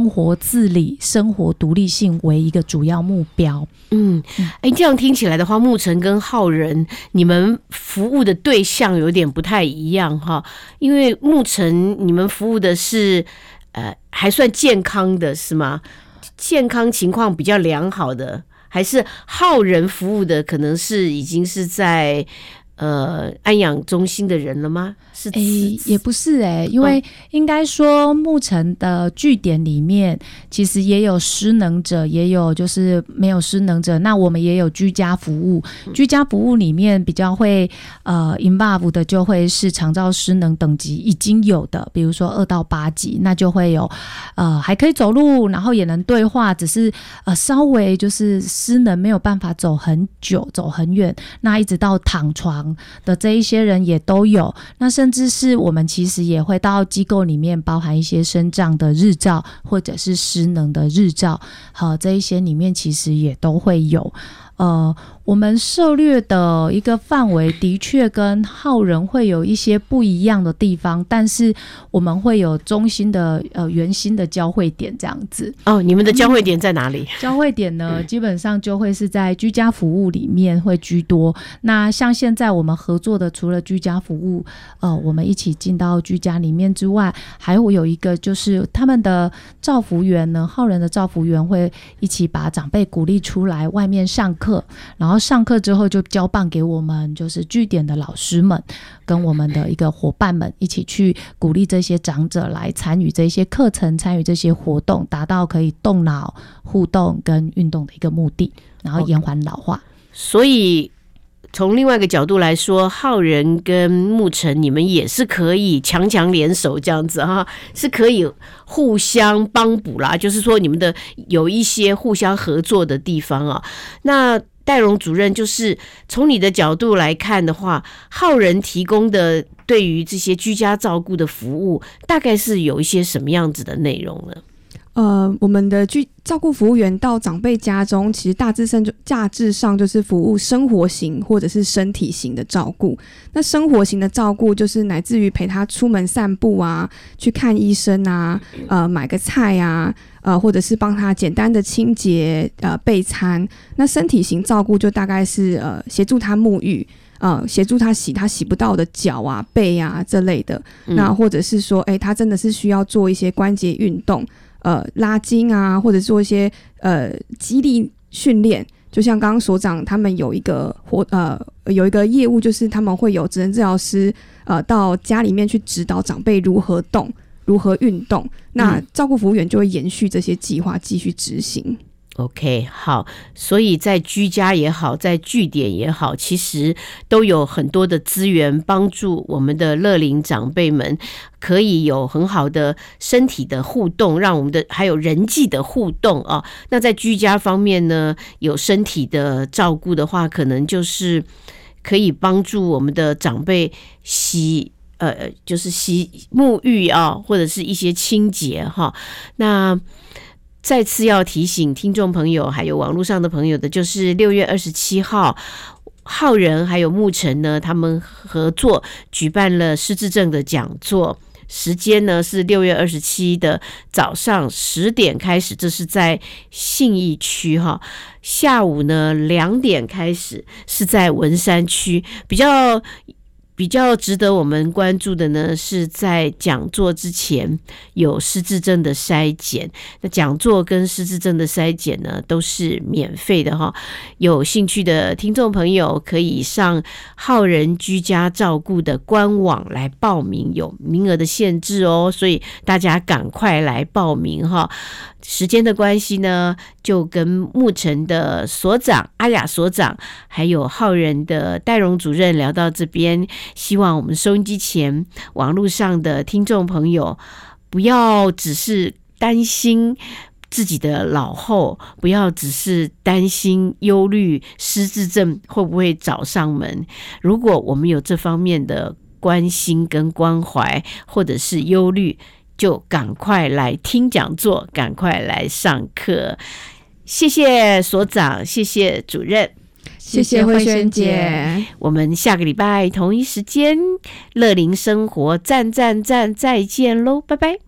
生活自理、生活独立性为一个主要目标。 这样听起来的话，牧尘跟浩仁你们服务的对象有点不太一样哈，因为牧尘你们服务的是还算健康的是吗？健康情况比较良好的，还是浩仁服务的可能是已经是在安养中心的人了吗？是也不是因为应该说牧尘的据点里面其实也有失能者，也有就是没有失能者，那我们也有居家服务。居家服务里面比较会involve 的就会是长照失能等级已经有的，比如说2到8级，那就会有还可以走路，然后也能对话，只是稍微就是失能没有办法走很久走很远，那一直到躺床的这一些人也都有。那甚至是我们其实也会到机构里面包含一些身障的日照或者是失能的日照，这一些里面其实也都会有。我们涉猎的一个范围的确跟浩仁会有一些不一样的地方，但是我们会有中心的圆心的交汇点这样子。 你们的交汇点在哪里？ 交汇点呢，基本上就会是在居家服务里面会居多。那像现在我们合作的，除了居家服务，我们一起进到居家里面之外，还会有一个就是他们的照服员呢，浩仁的照服员会一起把长辈鼓励出来外面上课，然后上课之后就交棒给我们就是据点的老师们跟我们的一个伙伴们一起去鼓励这些长者来参与这些课程，参与这些活动，达到可以动脑互动跟运动的一个目的，然后延缓老化。 所以从另外一个角度来说，浩仁跟牧尘你们也是可以强强联手这样子哈，是可以互相帮补啦，就是说你们的有一些互相合作的地方啊。那戴荣主任，就是从你的角度来看的话，浩仁提供的对于这些居家照顾的服务大概是有一些什么样子的内容呢？ 我们的照顾服务员到长辈家中，其实大致上就是服务生活型或者是身体型的照顾。那生活型的照顾就是乃至于陪他出门散步啊，去看医生啊，买个菜啊，或者是帮他简单的清洁备餐。那身体型照顾就大概是协助他沐浴，协助他洗他洗不到的脚啊背啊这类的。那或者是说他真的是需要做一些关节运动，拉筋啊，或者做一些肌力训练。就像刚刚所长他们有一个业务，就是他们会有职能治疗师到家里面去指导长辈如何动如何运动，那照顾服务员就会延续这些计划继续执行。 OK， 好，所以在居家也好，在据点也好，其实都有很多的资源帮助我们的乐龄长辈们可以有很好的身体的互动，让我们的还有人际的互动啊。那在居家方面呢，有身体的照顾的话，可能就是可以帮助我们的长辈就是沐浴啊，或者是一些清洁哈。那再次要提醒听众朋友还有网络上的朋友的，就是6月27号浩仁还有牧尘呢，他们合作举办了失智症的讲座，时间呢是6月27的早上10点开始，这是在信义区哈。下午呢2点开始是在文山区。比较值得我们关注的呢，是在讲座之前有失智症的筛检。那讲座跟失智症的筛检呢都是免费的哈，有兴趣的听众朋友可以上浩仁居家照顾的官网来报名，有名额的限制哦，所以大家赶快来报名哈。时间的关系呢，就跟牧尘的所长阿雅所长还有浩仁的戴荣主任聊到这边，希望我们收音机前网络上的听众朋友不要只是担心自己的老后，不要只是担心忧虑失智症会不会找上门。如果我们有这方面的关心跟关怀或者是忧虑，就赶快来听讲座，赶快来上课。谢谢所长，谢谢主任， 谢谢慧萱姐。 我们下个礼拜同一时间乐龄生活赞赞赞再见喽，拜拜。